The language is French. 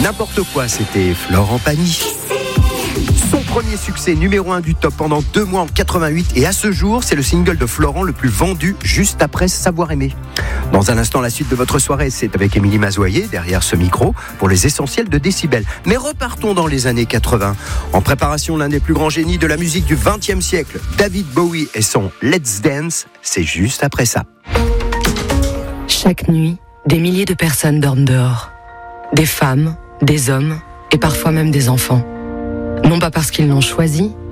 N'importe quoi, c'était Florent Pagny. Son premier succès numéro 1 du top pendant 2 mois en 88 et à ce jour, c'est le single de Florent le plus vendu juste après Savoir aimer. Dans un instant, la suite de votre soirée, c'est avec Émilie Mazoyer derrière ce micro pour les essentiels de Décibel. Mais repartons dans les années 80. En préparation, l'un des plus grands génies de la musique du XXe siècle, David Bowie et son Let's Dance, c'est juste après ça. Chaque nuit, des milliers de personnes dorment dehors. Des femmes, des hommes et parfois même des enfants. Non pas parce qu'ils l'ont choisi,